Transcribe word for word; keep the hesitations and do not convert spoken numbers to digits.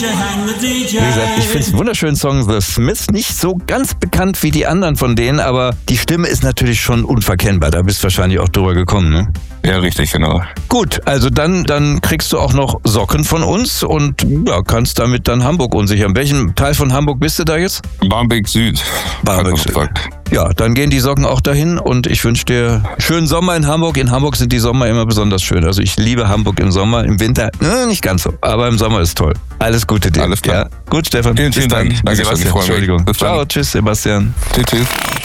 Wie gesagt, ich finde es einen wunderschönen Song, The Smiths. Nicht so ganz bekannt wie die anderen von denen, aber die Stimme ist natürlich schon unverkennbar. Da bist du wahrscheinlich auch drüber gekommen, ne? Ja, richtig, genau. Gut, also dann, dann kriegst du auch noch Socken von uns und ja, kannst damit dann Hamburg unsichern. Welchen Teil von Hamburg bist du da jetzt? Barmbek Süd. Barmbek Süd. Ja, dann gehen die Socken auch dahin und ich wünsche dir schönen Sommer in Hamburg. In Hamburg sind die Sommer immer besonders schön. Also ich liebe Hamburg im Sommer, im Winter äh, nicht ganz so, aber im Sommer ist toll. Alles Gute dir. Alles klar. Ja. Gut, Stefan. Vielen, vielen Dank. Danke, Sebastian. Entschuldigung. Bis dann. Ciao, tschüss, Sebastian. Tschüss, tschüss.